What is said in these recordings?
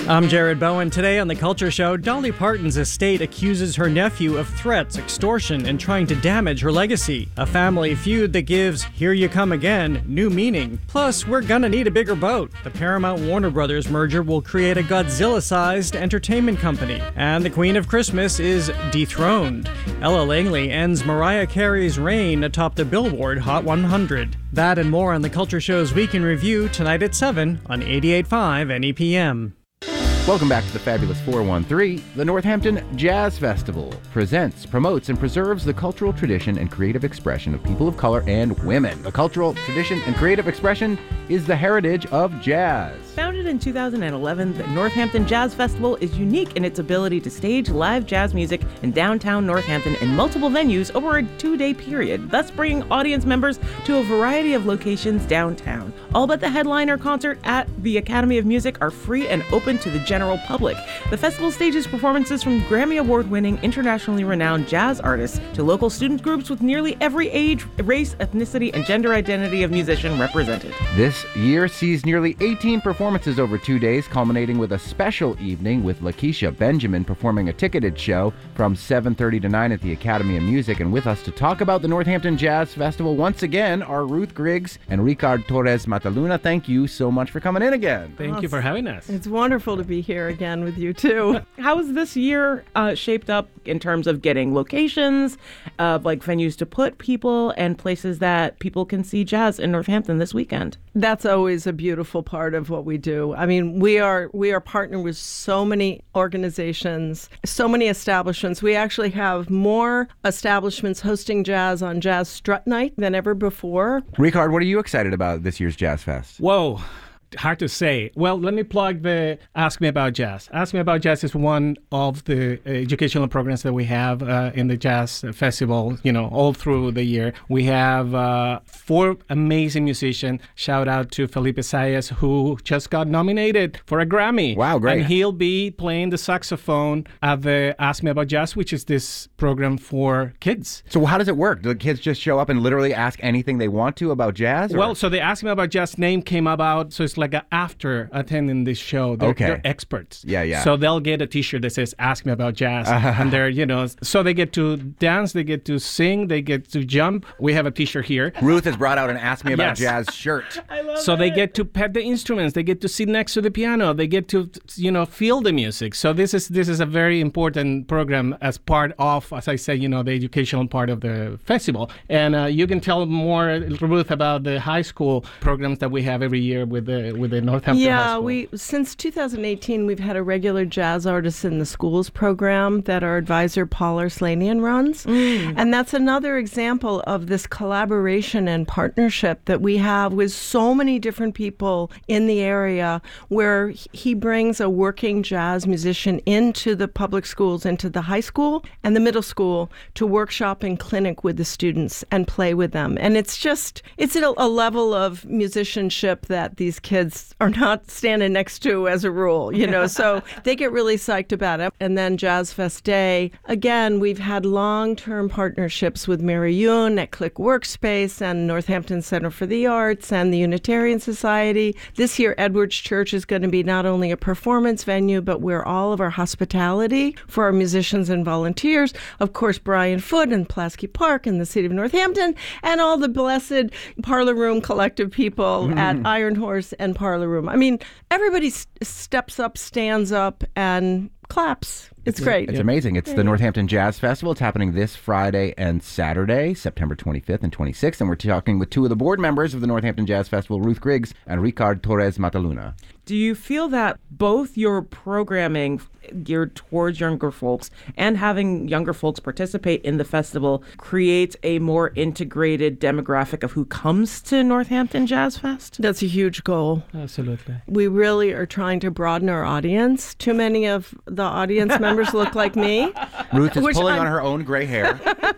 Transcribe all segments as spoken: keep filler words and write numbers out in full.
I'm Jared Bowen. Today on The Culture Show, Dolly Parton's estate accuses her nephew of threats, extortion, and trying to damage her legacy. A family feud that gives Here You Come Again new meaning. Plus, we're gonna need a bigger boat. The Paramount-Warner Brothers merger will create a Godzilla-sized entertainment company. And the Queen of Christmas is dethroned. Ella Langley ends Mariah Carey's reign atop the Billboard Hot one hundred. That and more on The Culture Show's Week in Review tonight at seven on eighty-eight point five N E P M. Welcome back to the Fabulous four one three. The Northampton Jazz Festival presents, promotes, and preserves the cultural tradition and creative expression of people of color and women. The cultural tradition and creative expression is the heritage of jazz. Founded in two thousand eleven, the Northampton Jazz Festival is unique in its ability to stage live jazz music in downtown Northampton in multiple venues over a two-day period, thus bringing audience members to a variety of locations downtown. All but the headliner concert at the Academy of Music are free and open to the general public. The festival stages performances from Grammy Award-winning, internationally renowned jazz artists to local student groups with nearly every age, race, ethnicity, and gender identity of musician represented. This year sees nearly eighteen performances over two days, culminating with a special evening with Lakeisha Benjamin performing a ticketed show from seven thirty to nine at the Academy of Music. And with us to talk about the Northampton Jazz Festival once again are Ruth Griggs and Ricard Torres Mataluna. Thank you so much for coming in again. Thank awesome. you for having us. It's wonderful to be here again with you too. How is this year uh, shaped up in terms of getting locations, uh, like venues to put people, and places that people can see jazz in Northampton this weekend? That's always a beautiful part of what we do. I mean, we are we are partnered with so many organizations, so many establishments. We actually have more establishments hosting jazz on Jazz Strut Night than ever before. Ricard, what are you excited about this year's Jazz Fest? Whoa. Hard to say. Well, let me plug the Ask Me About Jazz. Ask Me About Jazz is one of the educational programs that we have uh, in the Jazz Festival, you know, all through the year. We have uh, four amazing musicians. Shout out to Felipe Sayas, who just got nominated for a Grammy. Wow, great. And he'll be playing the saxophone at the Ask Me About Jazz, which is this program for kids. So how does it work? Do the kids just show up and literally ask anything they want to about jazz? Or? Well, so the Ask Me About Jazz name came about, so it's like a, after attending this show, they're, okay. they're experts. Yeah, yeah. So they'll get a T-shirt that says "Ask Me About Jazz," uh-huh. and they're, you know, so they get to dance, they get to sing, they get to jump. We have a T-shirt here. Ruth has brought out an "Ask Me About yes. Jazz" shirt. I love so it. they get to pet the instruments, they get to sit next to the piano, they get to, you know, feel the music. So this is this is a very important program as part of, as I say, you know, the educational part of the festival. And uh, you can tell more, Ruth, about the high school programs that we have every year with the with the Northampton yeah, High School. we since two thousand eighteen, we've had a regular Jazz Artists in the Schools program that our advisor Paul Arslanian runs. Mm. And that's another example of this collaboration and partnership that we have with so many different people in the area, where he brings a working jazz musician into the public schools, into the high school and the middle school, to workshop and clinic with the students and play with them. And it's just, it's a, a level of musicianship that these kids are not standing next to as a rule, you know, so they get really psyched about it. And then Jazz Fest Day, again, we've had long-term partnerships with Mary Yoon at Click Workspace and Northampton Center for the Arts and the Unitarian Society. This year, Edwards Church is going to be not only a performance venue, but where all of our hospitality for our musicians and volunteers, of course, Brian Foote and Pulaski Park and the city of Northampton, and all the blessed Parlor Room collective people mm. at Iron Horse and Parlor Room. I mean, everybody st- steps up, stands up, and claps. It's, it's great. It's amazing. It's the Northampton Jazz Festival. It's happening this Friday and Saturday, September twenty-fifth and twenty-sixth. And we're talking with two of the board members of the Northampton Jazz Festival, Ruth Griggs and Ricard Torres Mataluna. Do you feel that both your programming geared towards younger folks and having younger folks participate in the festival creates a more integrated demographic of who comes to Northampton Jazz Fest? That's a huge goal. Absolutely. We really are trying to broaden our audience. Too many of the audience members look like me. Ruth is Which pulling I'm... on her own gray hair.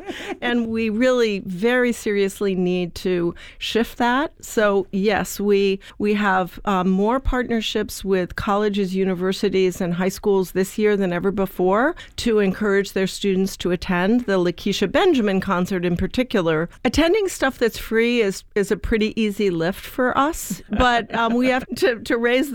And we really very seriously need to shift that. So yes, we we have um, more partnerships with colleges, universities, and high schools this year than ever before to encourage their students to attend. The Lakeisha Benjamin concert in particular. Attending stuff that's free is, is a pretty easy lift for us, but um, we have to, to raise